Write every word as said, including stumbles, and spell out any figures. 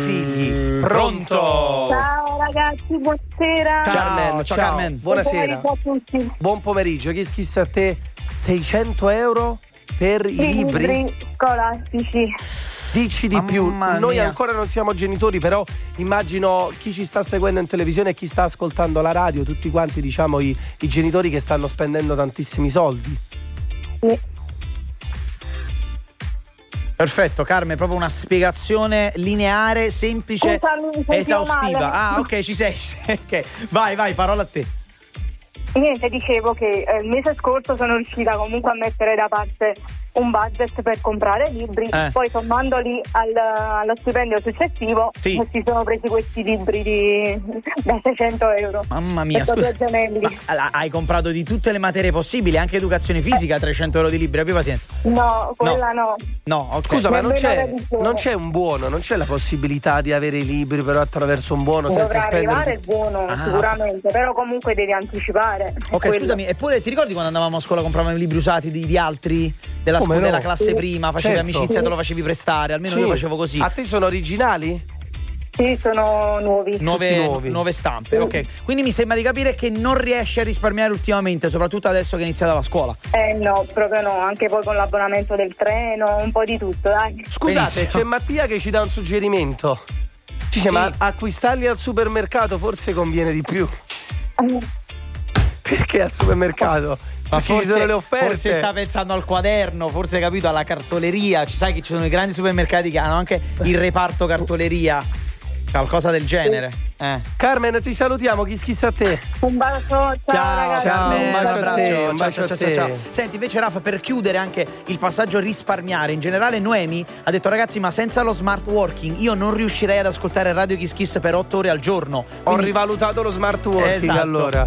figli. Pronto? Ciao ragazzi, buonasera. Carmen, Ciao, ciao, Carmen. buonasera. Buon pomeriggio a tutti. Buon pomeriggio. Chi schissa a te? seicento euro per i I libri? libri scolastici. Dici di Mamma più. Noi mia. ancora non siamo genitori, però immagino chi ci sta seguendo in televisione e chi sta ascoltando la radio, tutti quanti, diciamo, i, i genitori che stanno spendendo tantissimi soldi. Sì. Perfetto, Carmen, proprio una spiegazione lineare, semplice, Scusami, mi sentivo esaustiva. male. Ah, ok, ci sei. ci sei, ok. Vai, vai, parola a te. Niente, dicevo che eh, il mese scorso sono riuscita comunque a mettere da parte un budget per comprare libri, Eh. poi sommandoli al, allo stipendio successivo Sì. si sono presi questi libri di, da seicento euro. Mamma mia, Per scusa. due gemelli. Ma, allora, hai comprato di tutte le materie possibili, anche educazione fisica, trecento euro di libri, abbi pazienza. No, quella no. No, ok. Scusa, ma non Nemmeno c'è, revisione. non c'è un buono, non c'è la possibilità di avere i libri però attraverso un buono senza Dovrà spendere. arrivare il buono Ah, sicuramente, però comunque devi anticipare. Ok, Quello. scusami, eppure ti ricordi quando andavamo a scuola compravamo i libri usati di, di altri della, Come scu- no? della classe Sì. prima, facevi Certo. amicizia, te lo facevi prestare, almeno Sì. io facevo così. A te sono originali? Sì, sono nuovi. Nuove, Tutti nuovi. nuove stampe, ok. Quindi mi sembra di capire che non riesci a risparmiare ultimamente, soprattutto adesso che è iniziata la scuola. Eh no, proprio no, anche poi con l'abbonamento del treno, un po' di tutto, dai. Scusate, Benissimo. c'è Mattia che ci dà un suggerimento. Dice, Sì. ma acquistarli al supermercato forse conviene di più. Perché al supermercato? Ma Perché ci sono le offerte. forse sta pensando al quaderno, forse capito alla cartoleria. Ci sai che ci sono i grandi supermercati che hanno anche il reparto cartoleria, qualcosa del genere. Eh. Carmen, ti salutiamo, chi schissa a te? Un bacio, ciao, Ciao, ragazzi. Carmen, un bacio a abbraccio. te, Ciao, un bacio ciao, a ciao, te. ciao. Senti, invece Rafa, per chiudere anche il passaggio risparmiare, in generale Noemi ha detto: ragazzi, ma senza lo smart working io non riuscirei ad ascoltare Radio Kiss Kiss per otto ore al giorno. Ho Quindi- rivalutato lo smart working Esatto. allora.